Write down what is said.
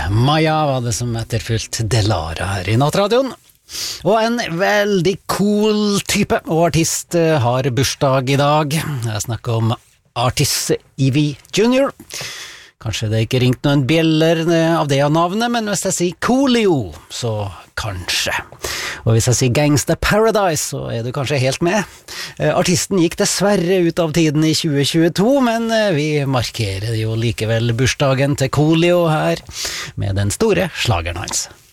Maja var det som etterfulgt Delara her I Nattradioen. Og en veldig cool type og artist har bursdag I dag. Jeg snakker om Artis Evie Jr. Kanskje det ikke ringt noen bjeller av det av navnet, men hvis jeg sier Coolio, så kanskje. Og hvis jeg sier Gangsta Paradise, så du kanskje helt med. Artisten gikk dessverre ut av tiden I 2022, men vi markerer jo likevel bursdagen til Coolio her, med den store slageren hans.